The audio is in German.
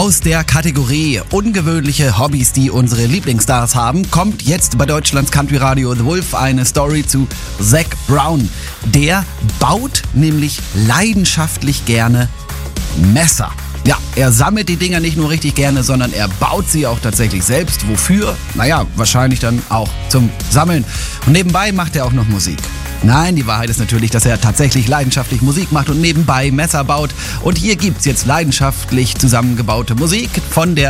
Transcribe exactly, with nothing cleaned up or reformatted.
Aus der Kategorie ungewöhnliche Hobbys, die unsere Lieblingsstars haben, kommt jetzt bei Deutschlands Country Radio The Wolf eine Story zu Zac Brown. Der baut nämlich leidenschaftlich gerne Messer. Ja, er sammelt die Dinger nicht nur richtig gerne, sondern er baut sie auch tatsächlich selbst. Wofür? Naja, wahrscheinlich dann auch zum Sammeln. Und nebenbei macht er auch noch Musik. Nein, die Wahrheit ist natürlich, dass er tatsächlich leidenschaftlich Musik macht und nebenbei Messer baut. Und hier gibt's jetzt leidenschaftlich zusammengebaute Musik von der